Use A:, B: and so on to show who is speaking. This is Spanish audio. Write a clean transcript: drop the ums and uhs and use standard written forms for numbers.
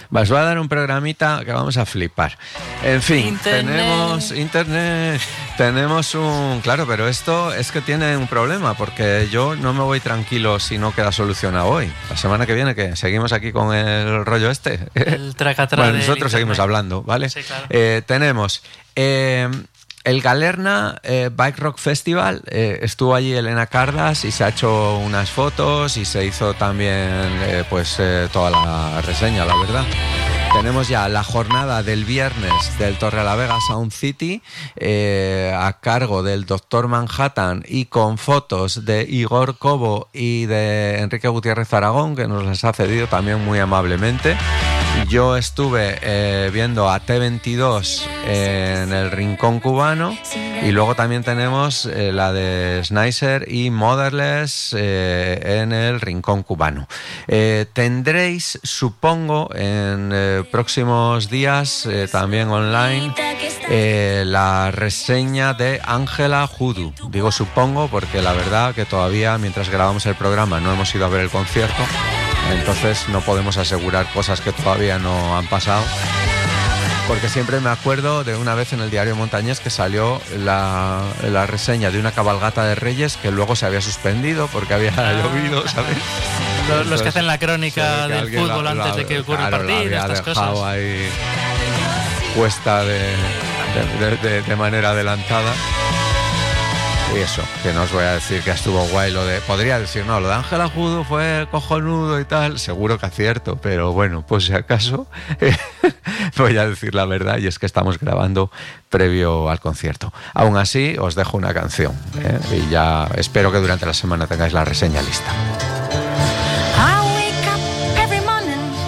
A: Os voy a dar un programita que vamos a flipar. En fin, tenemos internet, tenemos un... Claro, pero esto es que tiene un problema, porque yo no me voy tranquilo si no queda solucionado hoy. La semana que viene, ¿qué? ¿Seguimos aquí con el rollo este?
B: El tracatrá.
A: Bueno, nosotros seguimos hablando, ¿vale?
B: Sí, claro.
A: Tenemos... el Galerna Bike Rock Festival, estuvo allí Elena Cardas y se ha hecho unas fotos y se hizo también toda la reseña, la verdad. Tenemos ya la jornada del viernes del Torrelavega Sound City a cargo del Dr. Manhattan y con fotos de Igor Cobo y de Enrique Gutiérrez Aragón, que nos las ha cedido también muy amablemente. Yo estuve viendo a T22 en el Rincón Cubano y luego también tenemos la de Snicer y Motherless en el Rincón Cubano. Tendréis, supongo, en próximos días también online la reseña de Ángela Judu. Digo supongo porque la verdad que todavía mientras grabamos el programa no hemos ido a ver el concierto. Entonces no podemos asegurar cosas que todavía no han pasado, porque siempre me acuerdo de una vez en el Diario Montañés que salió la reseña de una cabalgata de Reyes que luego se había suspendido porque había llovido, ¿sabes?
B: Los que hacen la crónica del fútbol antes de que ocurra el partido, estas cosas.
A: Ahí puesta de manera adelantada. Y eso, que no os voy a decir que estuvo guay lo de... Podría decir, no, lo de Ángela Judo fue cojonudo y tal, seguro que acierto, pero bueno, pues si acaso voy a decir la verdad, y es que estamos grabando previo al concierto. Aún así, os dejo una canción, y ya espero que durante la semana tengáis la reseña lista.